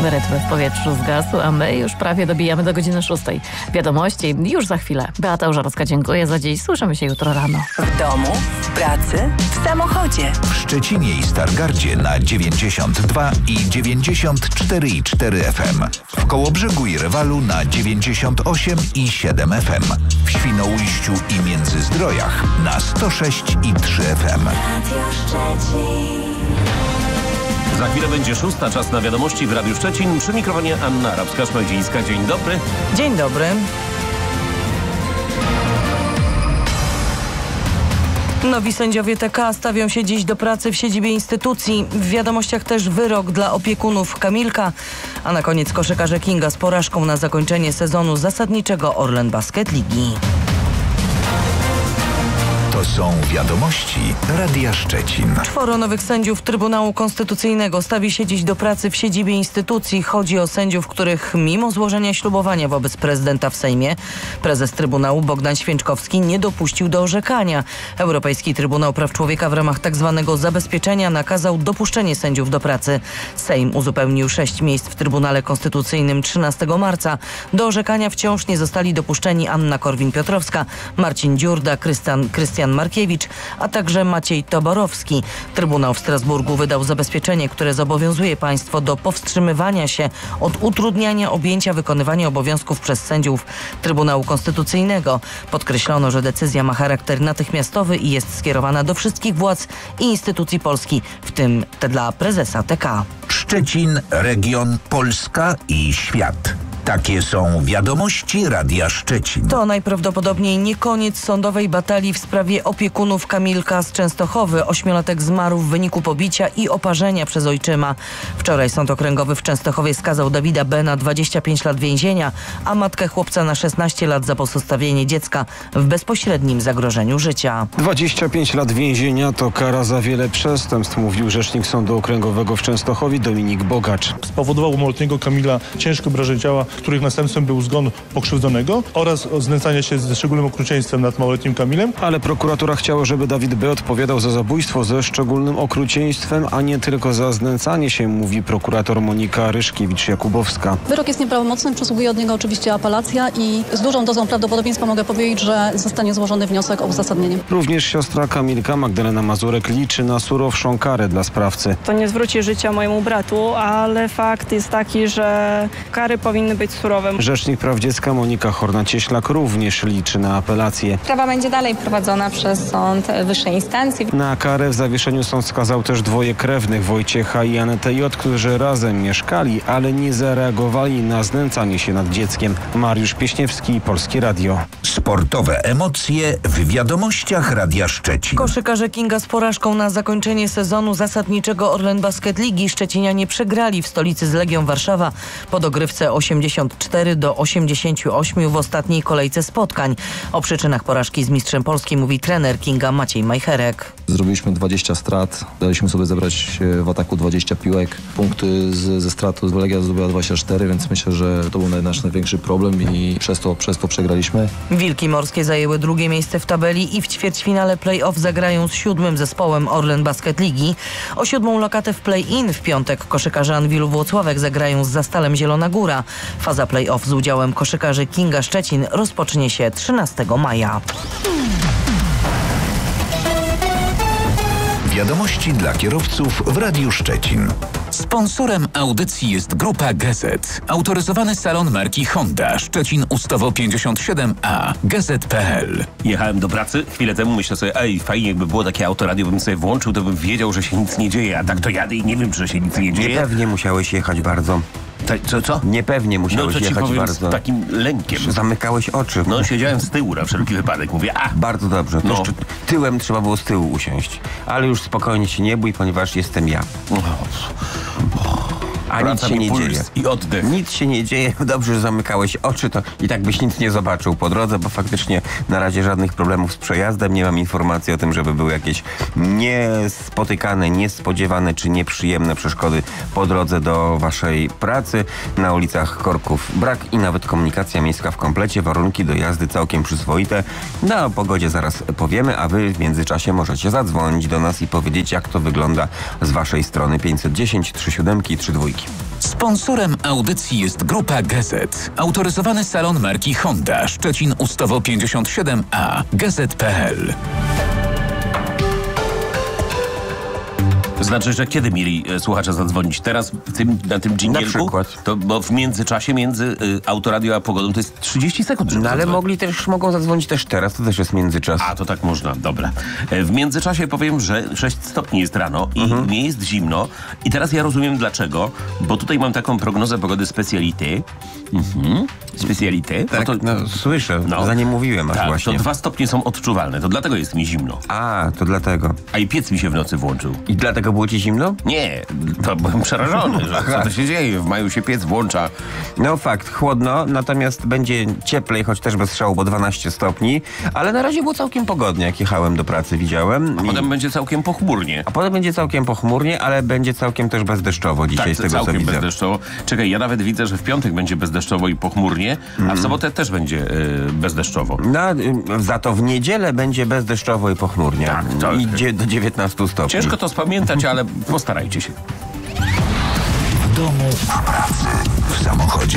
Rytm w powietrzu zgasł, a my już prawie dobijamy do godziny 6. Wiadomości już za chwilę. Beata Użarowska, dziękuję za dziś. Słyszymy się jutro rano. W domu, w pracy, w samochodzie. W Szczecinie i Stargardzie na 92 i 94,4 FM. W Kołobrzegu i Rewalu na 98 i 7 FM. W Świnoujściu i Międzyzdrojach na 106 i 3 FM. Za chwilę będzie 6, czas na wiadomości w Radiu Szczecin. Przy mikrofonie Anna Rabska-Szmajdzińska. Dzień dobry. Dzień dobry. Nowi sędziowie TK stawią się dziś do pracy w siedzibie instytucji. W wiadomościach też wyrok dla opiekunów Kamilka, a na koniec koszykarze Kinga z porażką na zakończenie sezonu zasadniczego Orlen Basket Ligi. To są wiadomości Radia Szczecin. 4 nowych sędziów Trybunału Konstytucyjnego stawi się dziś do pracy w siedzibie instytucji. Chodzi o sędziów, których mimo złożenia ślubowania wobec prezydenta w Sejmie prezes Trybunału Bogdan Święczkowski nie dopuścił do orzekania. Europejski Trybunał Praw Człowieka w ramach tzw. zabezpieczenia nakazał dopuszczenie sędziów do pracy. Sejm uzupełnił 6 miejsc w Trybunale Konstytucyjnym 13 marca. Do orzekania wciąż nie zostali dopuszczeni Anna Korwin-Piotrowska, Marcin Dziurda, Krystian Markiewicz, a także Maciej Toborowski. Trybunał w Strasburgu wydał zabezpieczenie, które zobowiązuje państwo do powstrzymywania się od utrudniania objęcia wykonywania obowiązków przez sędziów Trybunału Konstytucyjnego. Podkreślono, że decyzja ma charakter natychmiastowy i jest skierowana do wszystkich władz i instytucji Polski, w tym dla prezesa TK. Szczecin, region, Polska i świat. Takie są wiadomości Radia Szczecin. To najprawdopodobniej nie koniec sądowej batalii w sprawie opiekunów Kamilka z Częstochowy. 8-latek zmarł w wyniku pobicia i oparzenia przez ojczyma. Wczoraj Sąd Okręgowy w Częstochowie skazał Dawida B. na 25 lat więzienia, a matkę chłopca na 16 lat za pozostawienie dziecka w bezpośrednim zagrożeniu życia. 25 lat więzienia to kara za wiele przestępstw, mówił rzecznik Sądu Okręgowego w Częstochowie Dominik Bogacz. Spowodował u małoletniego Kamila ciężkie obrażenie ciała, których następstwem był zgon pokrzywdzonego oraz znęcanie się ze szczególnym okrucieństwem nad małoletnim Kamilem. Ale prokuratura chciała, żeby Dawid B. odpowiadał za zabójstwo ze szczególnym okrucieństwem, a nie tylko za znęcanie się, mówi prokurator Monika Ryszkiewicz-Jakubowska. Wyrok jest nieprawomocny, przysługuje od niego oczywiście apelacja i z dużą dozą prawdopodobieństwa mogę powiedzieć, że zostanie złożony wniosek o uzasadnienie. Również siostra Kamilka, Magdalena Mazurek, liczy na surowszą karę dla sprawcy. To nie zwróci życia mojemu bratu, ale fakt jest taki, że kary powinny być surowe. Rzecznik praw dziecka Monika Horna-Cieślak również liczy na apelację. Sprawa będzie dalej prowadzona przez sąd wyższej instancji. Na karę w zawieszeniu sąd skazał też dwoje krewnych, Wojciecha i Anetę J., którzy razem mieszkali, ale nie zareagowali na znęcanie się nad dzieckiem. Mariusz Pieśniewski, Polskie Radio. Sportowe emocje w wiadomościach Radia Szczecin. Koszykarze Kinga z porażką na zakończenie sezonu zasadniczego Orlen Basket Ligi. Szczecinianie przegrali w stolicy z Legią Warszawa po dogrywce 84-88 w ostatniej kolejce spotkań. O przyczynach porażki z mistrzem Polski mówi trener Kinga Maciej Majcherek. Zrobiliśmy 20 strat, daliśmy sobie zebrać w ataku 20 piłek. Punkty ze stratu Legia zdobyła 24, więc myślę, że to był nasz największy problem i przez to przegraliśmy. Wilki Morskie zajęły drugie miejsce w tabeli i w ćwierćfinale play-off zagrają z 7. zespołem Orlen Basket Ligi. O 7. lokatę w play-in w piątek koszykarze Anwilu Włocławek zagrają z Zastalem Zielona Góra. Faza play-off z udziałem koszykarzy Kinga Szczecin rozpocznie się 13 maja. Wiadomości dla kierowców w Radiu Szczecin. Sponsorem audycji jest Grupa Gazet. Autoryzowany salon marki Honda. Szczecin Ustawo 57A. Gazet.pl. Jechałem do pracy chwilę temu, myślę sobie, fajnie jakby było takie autoradio, bym sobie włączył, to bym wiedział, że się nic nie dzieje, a tak to jadę i nie wiem, że się nic nie dzieje. Niepewnie musiałeś jechać bardzo. Co? Niepewnie musiałeś jechać bardzo. Z takim lękiem. Zamykałeś oczy. No, siedziałem z tyłu na wszelki wypadek. Mówię, Bardzo dobrze. To jeszcze tyłem trzeba było z tyłu usiąść. Ale już spokojnie się nie bój, ponieważ jestem ja. A nic się nie dzieje. I oddech. Nic się nie dzieje. Dobrze, że zamykałeś oczy, to i tak byś nic nie zobaczył po drodze, bo faktycznie na razie żadnych problemów z przejazdem. Nie mam informacji o tym, żeby były jakieś niespotykane, niespodziewane czy nieprzyjemne przeszkody po drodze do waszej pracy. Na ulicach korków brak i nawet komunikacja miejska w komplecie. Warunki do jazdy całkiem przyzwoite. No, o pogodzie zaraz powiemy, a wy w międzyczasie możecie zadzwonić do nas i powiedzieć, jak to wygląda z waszej strony. 510 37 32. Sponsorem audycji jest Grupa Gazet. Autoryzowany salon marki Honda. Szczecin Ustawo 57A. Gazet.pl. Znaczy, że kiedy mieli słuchacze zadzwonić? Teraz na tym dżingielku? Na przykład. To, bo w międzyczasie między Autoradio a pogodą to jest 30 sekund. Żeby ale zadzwonić. mogą zadzwonić też teraz, to też jest międzyczas. A, to tak można, dobra. W międzyczasie powiem, że 6 stopni jest rano i nie jest zimno. I teraz ja rozumiem dlaczego, bo tutaj mam taką prognozę pogody specalité. Specalité. Tak, to, słyszę, za nie mówiłem aż tak, właśnie. to 2 stopnie są odczuwalne, to dlatego jest mi zimno. A, to dlatego. A i piec mi się w nocy włączył. I dlatego było ci zimno? Nie, to byłem przerażony, że co to się dzieje, w maju się piec włącza. No fakt, chłodno, natomiast będzie cieplej, choć też bez szału, bo 12 stopni, ale na razie było całkiem pogodnie, jak jechałem do pracy, widziałem. A potem będzie całkiem pochmurnie. A potem będzie całkiem pochmurnie, ale będzie całkiem też bezdeszczowo dzisiaj, tak, z tego co całkiem widzę. bezdeszczowo. Czekaj, ja nawet widzę, że w piątek będzie bezdeszczowo i pochmurnie, a w sobotę też będzie bezdeszczowo. No, za to w niedzielę będzie bezdeszczowo i pochmurnie. Tak, to idzie do 19 stopni. Ciężko to spamiętać, ale postarajcie się. W domu, w pracy, w samochodzie.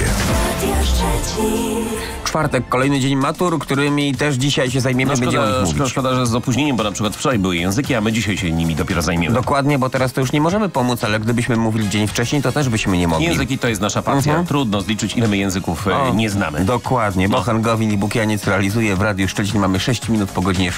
Czwartek, kolejny dzień matur, którymi też dzisiaj się zajmiemy. No będziemy o nich mówić. szkoda, że z opóźnieniem, bo na przykład wczoraj były języki, a my dzisiaj się nimi dopiero zajmiemy. Dokładnie, bo teraz to już nie możemy pomóc, ale gdybyśmy mówili dzień wcześniej, to też byśmy nie mogli. Języki to jest nasza pasja. Trudno zliczyć, ile my języków nie znamy. Dokładnie. Bohan Gowin i Bukianiec realizuje w Radiu Szczecin. Mamy 6 minut po godzinie